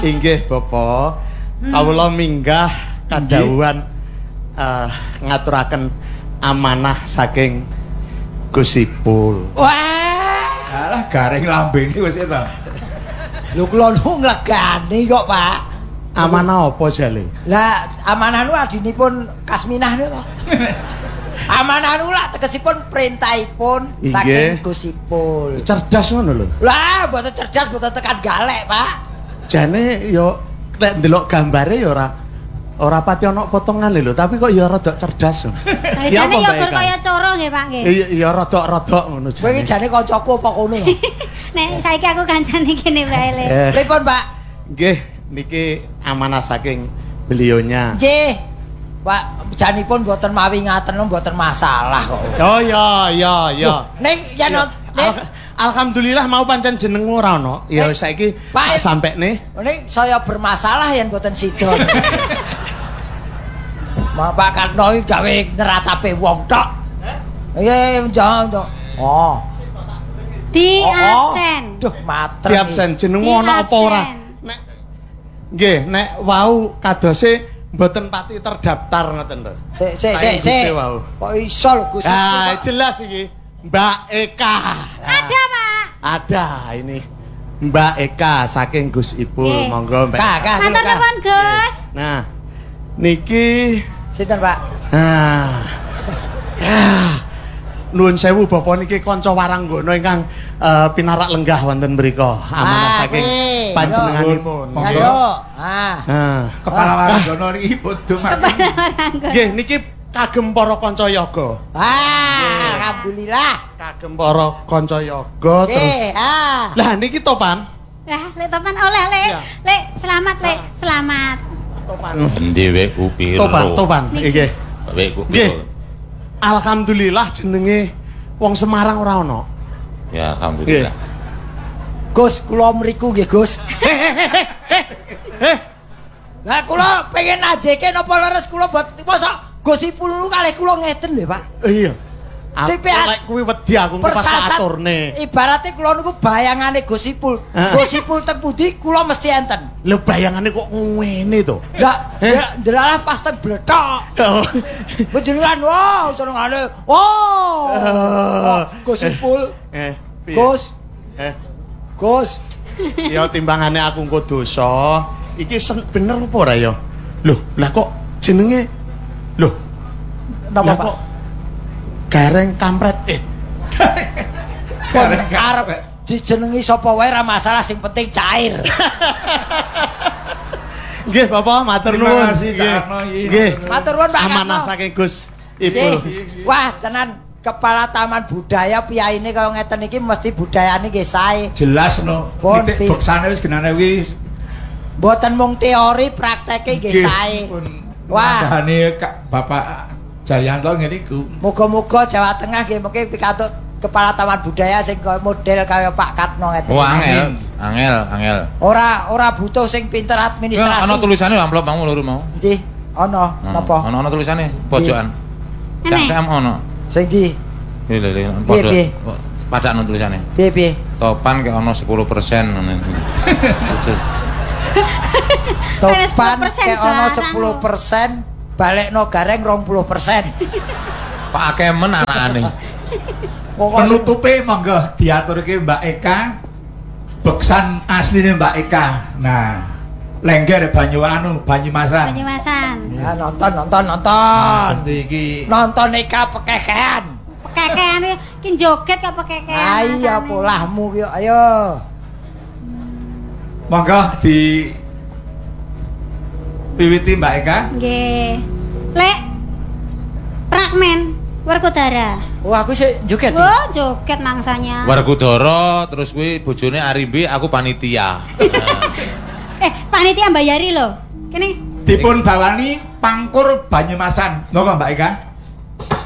Inggih Bapak. Kawula minggah kadhawuhan ngaturaken amanah saking Gus Ipul. Wah, alah garing lambene wis eta. Lho kula nu nglegani kok, Pak. Amanah apa jale? Lah amanah nu adinipun Kasminah niku to. Amanah nu lak tegesipun perintahipun saking Gus Ipul. Cerdas ngono lho. Lah, mboten cerdas, mboten tekan galek, Pak. Jane yo nek ndelok gambare yo ora pati ana potongan lho, tapi kok ya rada cerdas. Ya jane ya gur kaya coro nggih, Pak nggih. Iya rodok-rodok ngono jane. Kowe iki jane kancaku apa kono ya? Nek saiki aku kancane kene wae le. Pripun, Pak? Nggih, niki amanah saking beliaunya. Nggih. Pak, janipun mboten mawi ngaten mboten masalah kok. Oh iya. Ning yen alhamdulillah mau pancen jenengmu ora ono. Ya saiki tak sampekne. Ning saya bermasalah yen mboten sida. Pak Katno iki gawe neratape wong tok. Iya, jangan. Oh. Di absen. Duh, mater. Di absen jenengmu ono apa ora? Nek nggih, nek wau kadose mboten pati terdaftar ngoten lho. Sik. Kok iso lho Gus? Ah, jelas iki. Mbak Eka. Ada, Pak. Ada ini. Mbak Eka saking Gus Ipul. Monggo Mbak. Matur nuwun, Gus. Nah, niki sinten, Pak? Nah. Nuwun sewu Bapak niki kanca waranggono ingkang pinarak lenggah wonten mriku. Amanah saking panjenenganipun. Ayo. Kepala waranggono niki bodho mak. Nggih, niki kagem para kanca yoga. Alhamdulillah. Kagem para kanca yoga terus. Lah niki topan. Lah, lek topan oleh lek selamat lek selamat. Topan. Endi wek upiro? Topan. Nggih. Wek upiro? Nggih. Alhamdulillah jenenge wong Semarang ora ono. Ya alhamdulillah. Gus, kula mriku nggih, Gus. Lah kula pengen najeke napa leres kula buat masa Gus Ipul lu kalih kula ngeten lho, Pak. Iya. Lek kuwi wedi aku pas aturne. Ibarate kula niku bayangane Gus Ipul. Gus Ipul teng pundi kula mesti enten. Lho bayangane kok ngene to. Lah, delalah pas teng bletok. Bejulan wow, senengane. Wow. Gus Ipul. Gus. Gus. Ya timbangane aku engko dosa. Iki bener apa ora ya? Loh, lah kok jenenge loh. Napa, Pak? Gareng kampret Gareng arep dijenengi sapa wae ra masalah sing penting cair. Nggih Bapak matur nuwun nggih. Matur nuwun Pak. Amanah saking Gus Ipul. Wah, tenan kepala taman budaya piyaine kaya ngeten iki mesti budayane nggih sae. Jelas no. Titik beksane wis genane kuwi. Mboten mung teori, prakteke nggih sae. Wah, dane Bapak Jayanto ngene iku. Muga-muga Jawa Tengah nggih mengke pikatut kepala taman budaya sing model kaya Pak Katno ngeten. Oh, angel. Ora butuh sing pinter administrasi. Ana tulisane amplop mau loro mau. Nggih, ana napa? Ana tulisane pojokan. TM ana. Sing ndi? Lho, padha. Pacakno tulisane. Piye? Topan kek ana 10% ngene. Topan kek ana 10%. Balekno gareng 20%. Pak Kemen anakane. Penutupe monggo diaturke Mbak Eka. Beksan asline Mbak Eka. Nah, Lengger Banyumasan. Ya nonton. Iki nonton Eka pekekean. Pekekean iki joget kok pekekean. Iya polahmu ki ayo. Monggo di piwiti Mbak Eka. Nggih. Lek Prakmen Werkudara. Wah, aku sik joget. Oh, joget mangsanya. Werkudara terus kuwi bojone Arimbi, aku panitia. Panitia mbayari lho. Kene dipun bawani Pangkur Banyumasan. Monggo Mbak Eka.